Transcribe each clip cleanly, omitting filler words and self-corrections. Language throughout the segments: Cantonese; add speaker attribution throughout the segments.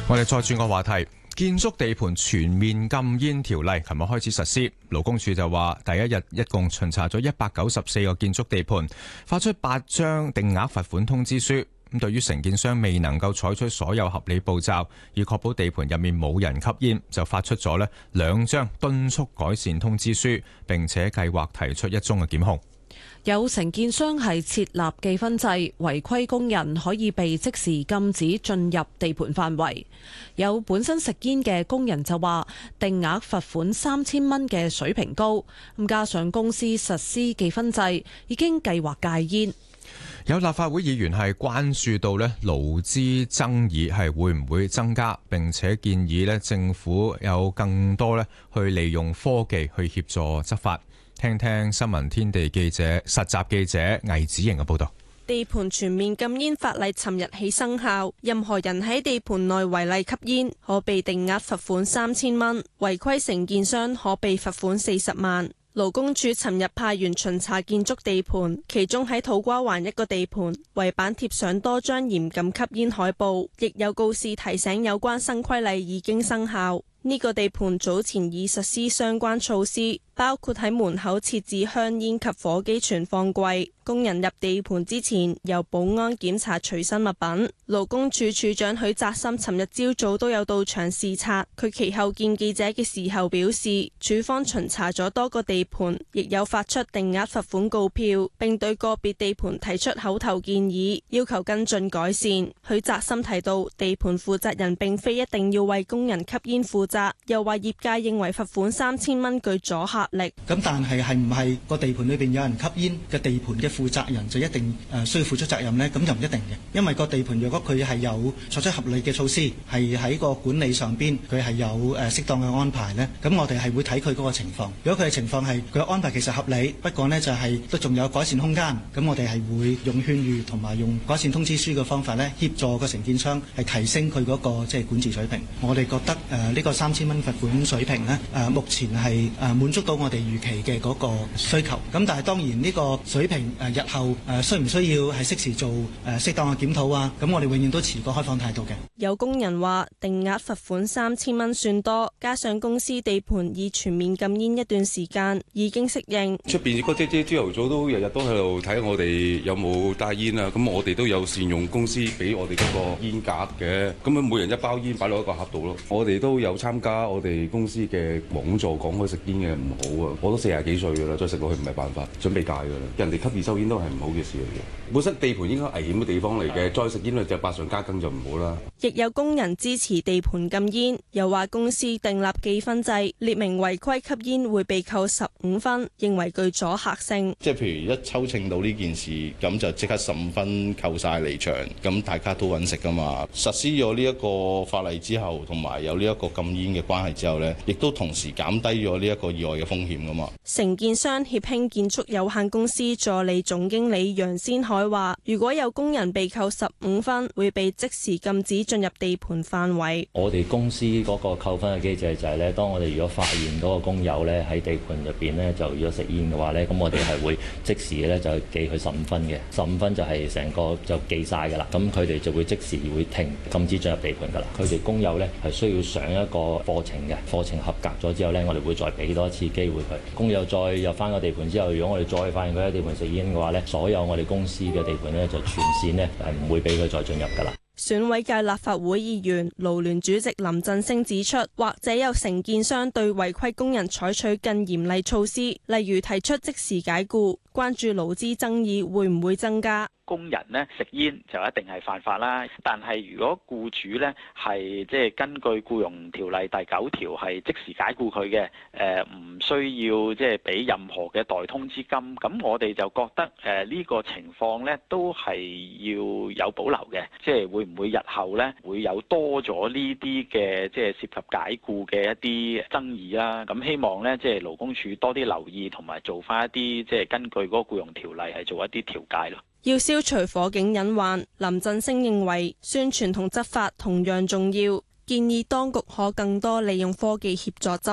Speaker 1: 我哋再轉個話題，建築地盤全面禁煙條例琴日開始實施。勞工處就話，第一日一共巡查咗194個建築地盤，發出8張定額罰款通知書。咁對於承建商未能夠採取所有合理步驟，以確保地盤入面冇人吸煙，就發出咗2張敦促改善通知書，並且計劃提出1宗嘅檢控。
Speaker 2: 有承建商係設立記分制，違規工人可以被即時禁止進入地盤範圍。有本身食煙嘅工人就話，定額罰款3000蚊嘅水平高，咁加上公司實施記分制，已經計劃戒煙。
Speaker 1: 有立法會議員係關注到勞資爭議係會唔會增加，並且建議政府有更多去利用科技去協助執法。聽聽新聞天地實習記者魏子瑩嘅報道。
Speaker 3: 地盤全面禁煙法例尋日起生效，任何人喺地盤內違例吸煙，可被定額罰款3000蚊，違規承建商可被罰款40萬。勞工處尋日派員巡查建築地盤，其中喺土瓜灣一個地盤，圍板貼上多張嚴禁吸煙海報，亦有告示提醒有關新規例已經生效。呢個地盤早前已實施相關措施，包括喺門口設置香煙及火機存放櫃，工人入地盤之前由保安檢查隨身物品。勞工處處長許澤森尋日朝早都有到場視察，佢其後見記者嘅時候表示，處方巡查咗多個地盤，亦有發出定額罰款告票，並對個別地盤提出口頭建議，要求跟進改善。許澤森提到，地盤負責人並非一定要為工人吸煙負責，又話業界認為罰款3000蚊具阻嚇力。
Speaker 4: 咁但係唔係個地盤裏邊有人吸煙嘅地盤嘅負責人就一定需要付出責任呢？咁就唔一定嘅，因為個地盤若果佢係有作出合理嘅措施，係喺個管理上邊佢係有適當嘅安排呢，咁我哋係會睇佢嗰個情況。如果佢嘅情況係佢安排其實合理，不過呢就係都仲有改善空間，咁我哋係會用勸喻同埋用改善通知書嘅方法呢，協助個承建商係提升佢嗰個即係管治水平。我哋覺得呢個3000蚊罰款水平呢，目前係滿足到我哋預期嘅嗰個需求。咁但係當然呢個水平日後需唔需要係適時做適當嘅檢討啊？咁我哋永遠都持個開放態度嘅。
Speaker 3: 有工人話定額罰款3000蚊算多，加上公司地盤已全面禁煙一段時間，已經適應。
Speaker 5: 出邊個姐姐朝頭早都日日都喺度睇我哋有冇帶煙啊，咁我哋都有善用公司俾我哋嗰個煙格嘅，咁樣每人一包煙擺落一個盒度咯。我哋都有參加我哋公司嘅講座，講開食煙嘅唔好啊。我都40幾歲噶啦，再食落去唔係辦法，準備戒噶啦。人哋吸二手煙都係唔好嘅事嚟嘅。本身地盤應該危險嘅地方嚟嘅，再食煙就百上加斤就唔好啦。
Speaker 3: 亦有工人支持地盤禁煙，又話公司訂立記分制，列明違規吸煙會被扣15分，認為具阻嚇性。
Speaker 6: 即係譬如一抽稱到呢件事，咁就即刻15分扣晒離場，咁大家都揾食噶嘛。實施咗呢一個法例之後，同埋有呢一個禁煙嘅關係之後呢，亦都同時減低咗呢一個意外嘅風險噶嘛。
Speaker 3: 承建商協興建築有限公司助理總經理楊先海話，如果有工人被扣15分，會被即時禁止進入地盤範圍。
Speaker 7: 我哋公司嗰個扣分嘅機制就係咧，當我哋如果發現嗰個工友咧喺地盤入邊咧就如果食煙嘅話咧，咁我哋係會即時咧就記佢15分嘅，15分就係成個就記晒㗎啦。咁佢哋就會即時會停禁止進入地盤㗎啦。佢哋工友咧係需要上一個課程嘅，課程合格咗之後咧，我哋會再俾多一次機會佢。工友再入翻個地盤之後，如果我哋再發現佢喺地盤食煙嘅話咧，所有我哋公司嘅地盤咧就全線咧係唔會俾佢再進入㗎啦。
Speaker 3: 選委界立法會議員勞聯主席林振昇指出，或者有承建商對違規工人採取更嚴厲措施，例如提出即時解僱，關注勞資爭議會唔會增加。
Speaker 8: 工人呢食煙就一定係犯法啦，但係如果僱主呢係即係根據僱傭條例第9條係即時解僱佢嘅，唔需要即係俾任何嘅代通知金，咁我哋就覺得呢個情況呢都係要有保留嘅，即係會唔會日後呢會有多咗呢啲嘅即係涉及解僱嘅一啲爭議啦？咁希望呢即係勞工處多啲留意，同埋做翻一啲即係根據嗰個僱傭條例係做一啲調解咯。
Speaker 3: 要消除火警隱患，林振昇認為宣傳同執法同樣重要，建議當局可更多利用科技協助執法。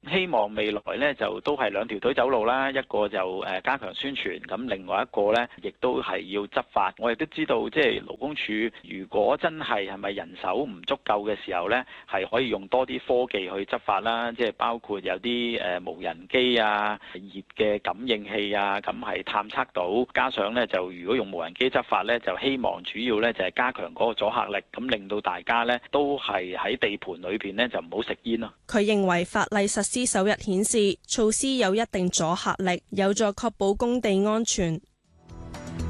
Speaker 8: 希望未來呢就都係兩條腿走路啦，一個就加強宣傳，咁另外一個呢亦都係要執法。我亦都知道，即係勞工處如果真係咪人手唔足夠嘅時候呢，係可以用多啲科技去執法啦，即係包括有啲無人機啊、熱嘅感應器啊，咁係探測到。加上呢，就如果用無人機執法呢，就希望主要呢就係加強嗰個阻嚇力，咁令到大家呢都係喺地盤裏邊呢就唔好食煙咯。
Speaker 3: 佢認為法例實施首日顯示措施有一定阻嚇力，有助確保工地安全。